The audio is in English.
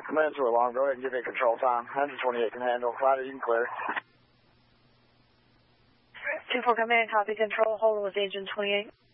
Command to alarm. Go ahead and give me control time. 128 can handle. Flight, you can clear. 2-4 command, copy control. Hold with engine 28.